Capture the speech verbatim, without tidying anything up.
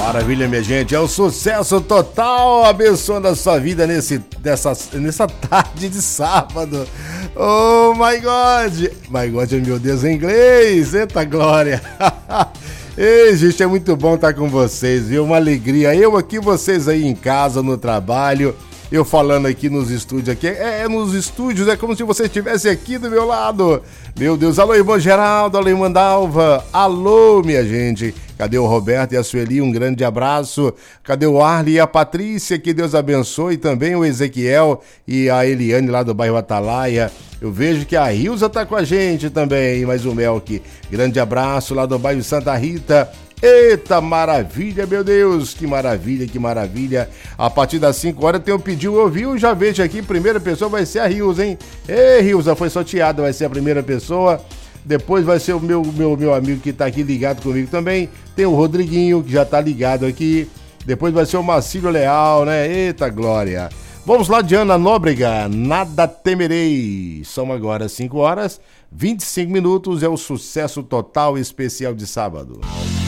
Maravilha, minha gente, é um sucesso total, abençoando a sua vida nesse, dessa, nessa tarde de sábado. Oh my God, my God, meu Deus, em inglês, eita glória. Ei, gente, é muito bom estar com vocês, viu? Uma alegria, eu aqui, vocês aí em casa, no trabalho, eu falando aqui nos estúdios, aqui, é, é nos estúdios, é como se você estivesse aqui do meu lado. Meu Deus, alô, irmão Geraldo, alô, irmã Dalva, alô, minha gente. Cadê o Roberto e a Sueli? Um grande abraço. Cadê o Arli e a Patrícia? Que Deus abençoe. Também o Ezequiel e a Eliane lá do bairro Atalaia. Eu vejo que a Hilza tá com a gente também, mais o Melk. Grande abraço lá do bairro Santa Rita. Eita, maravilha, meu Deus, que maravilha, que maravilha. A partir das cinco horas tem um pedido, eu vi, já vejo aqui, primeira pessoa vai ser a Hilza, hein? Ei, Hilza, foi sorteada, vai ser a primeira pessoa. Depois vai ser o meu, meu, meu amigo que tá aqui ligado comigo também. Tem o Rodriguinho, que já tá ligado aqui. Depois vai ser o Marcílio Leal, né? Eita, glória. Vamos lá, Diana Nóbrega, Nada Temerei. São agora cinco horas, vinte e cinco minutos, é o sucesso total especial de sábado.